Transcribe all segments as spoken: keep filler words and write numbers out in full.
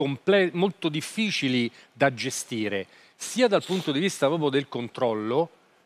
molto difficili da gestire, sia dal punto di vista proprio del controllo,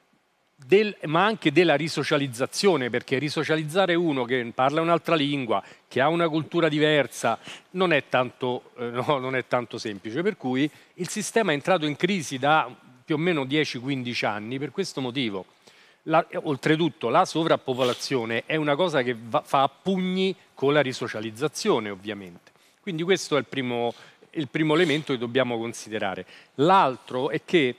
Del, ma anche della risocializzazione, perché risocializzare uno che parla un'altra lingua, che ha una cultura diversa, non è tanto, eh, no, non è tanto semplice. Per cui il sistema è entrato in crisi da più o meno dieci quindici anni per questo motivo. La, oltretutto la sovrappopolazione è una cosa che va, fa a pugni con la risocializzazione, ovviamente. Quindi questo è il primo, il primo elemento che dobbiamo considerare. L'altro è che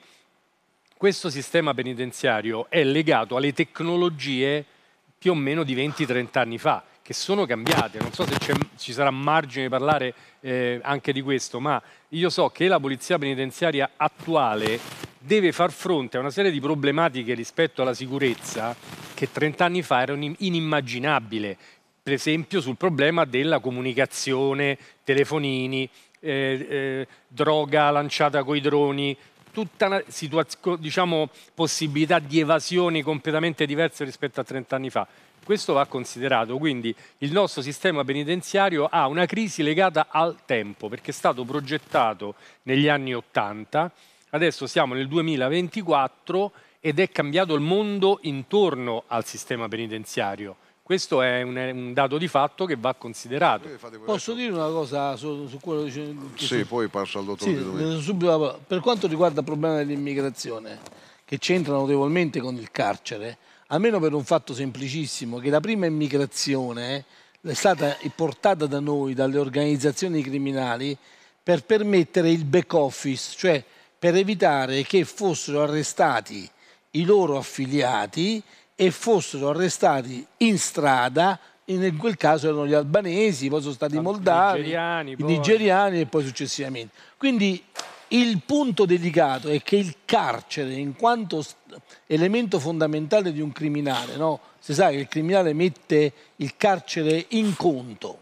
questo sistema penitenziario è legato alle tecnologie più o meno di venti trenta anni fa, che sono cambiate. Non so se ci sarà margine di parlare eh, anche di questo, ma io so che la polizia penitenziaria attuale deve far fronte a una serie di problematiche rispetto alla sicurezza che trenta anni fa erano inimmaginabili. Per esempio sul problema della comunicazione, telefonini, eh, eh, droga lanciata coi droni, tutta una situazione, diciamo, possibilità di evasioni completamente diverse rispetto a trenta anni fa. Questo va considerato, quindi il nostro sistema penitenziario ha una crisi legata al tempo, perché è stato progettato negli anni ottanta, adesso siamo nel duemilaventiquattro ed è cambiato il mondo intorno al sistema penitenziario. Questo è un, è un dato di fatto che va considerato. Posso dire una cosa su, su quello che dice? Sì, poi passo al dottor sì, Di Domenico. subito, per quanto riguarda il problema dell'immigrazione, che c'entra notevolmente con il carcere, almeno per un fatto semplicissimo, che la prima immigrazione è stata portata da noi, dalle organizzazioni criminali, per permettere il back office, cioè per evitare che fossero arrestati i loro affiliati e fossero arrestati in strada. In quel caso erano gli albanesi, poi sono stati i moldavi, nigeriani, i poi... nigeriani e poi successivamente. Quindi il punto delicato è che il carcere, in quanto elemento fondamentale di un criminale, no? Si sa che il criminale mette il carcere in conto.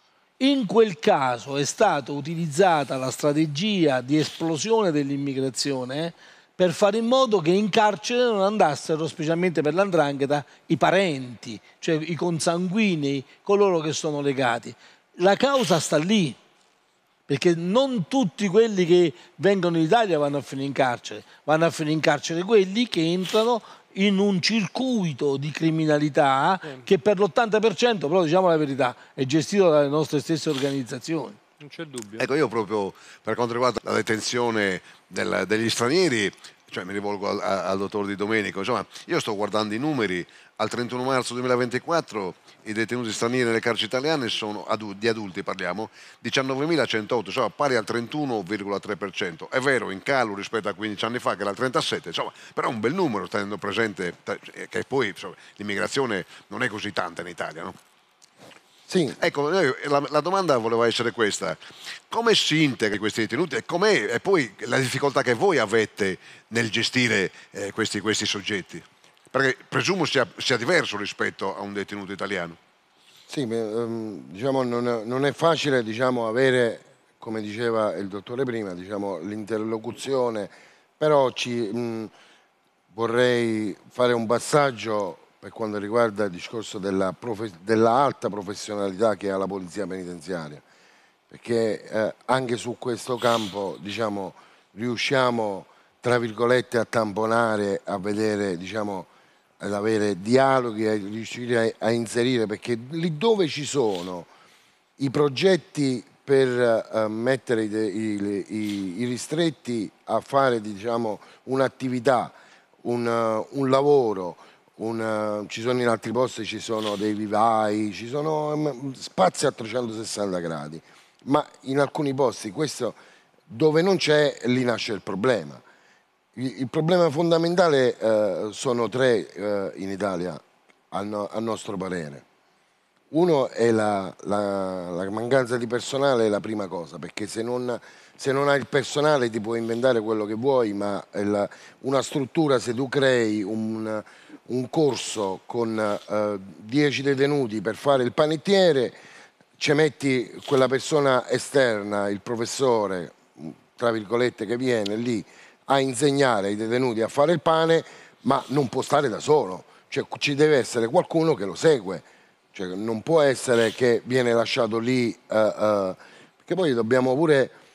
In quel caso è stata utilizzata la strategia di esplosione dell'immigrazione per fare in modo che in carcere non andassero, specialmente per l'andrangheta, i parenti, cioè i consanguinei, coloro che sono legati. La causa sta lì, perché non tutti quelli che vengono in Italia vanno a finire in carcere, vanno a finire in carcere quelli che entrano in un circuito di criminalità eh. che per l'ottanta per cento, però diciamo la verità, è gestito dalle nostre stesse organizzazioni. Non c'è dubbio. Ecco, io proprio per quanto riguarda la detenzione del, degli stranieri, cioè mi rivolgo al, al dottor Di Domenico, insomma, io sto guardando i numeri, al trentuno marzo duemilaventiquattro i detenuti stranieri nelle carceri italiane sono, adu di adulti parliamo, diciannovemilacentotto, cioè pari al trentuno virgola tre per cento. È vero, in calo rispetto a quindici anni fa che era il trentasette, insomma, però è un bel numero tenendo presente che poi l'immigrazione non è così tanta in Italia, no? Sì. Ecco, la, la domanda voleva essere questa: come si integra questi detenuti e, com'è, e poi la difficoltà che voi avete nel gestire eh, questi, questi soggetti? Perché presumo sia, sia diverso rispetto a un detenuto italiano. Sì, ehm, diciamo non è, non è facile, diciamo, avere, come diceva il dottore prima, diciamo, l'interlocuzione, però ci, mh, vorrei fare un passaggio per quanto riguarda il discorso della, profe della alta professionalità che ha la polizia penitenziaria, perché eh, anche su questo campo, diciamo, riusciamo, tra virgolette, a tamponare, a vedere, diciamo, ad avere dialoghi, a riuscire a, a inserire, perché lì dove ci sono i progetti per uh, mettere i, i, i, i ristretti a fare, diciamo, un'attività, un, uh, un lavoro, un, uh, ci sono in altri posti, ci sono dei vivai, ci sono um, spazi a trecentosessanta gradi, ma in alcuni posti questo dove non c'è, lì nasce il problema. Il, il problema fondamentale uh, sono tre uh, in Italia, a, no, a nostro parere. Uno è la, la, la mancanza di personale, è la prima cosa, perché se non, se non hai il personale ti puoi inventare quello che vuoi, ma la, una struttura, se tu crei un, un corso con dieci detenuti per fare il panettiere, ci metti quella persona esterna, il professore, tra virgolette, che viene lì a insegnare ai detenuti a fare il pane, ma non può stare da solo, cioè ci deve essere qualcuno che lo segue. Cioè, non può essere che viene lasciato lì, uh, uh, che poi dobbiamo pure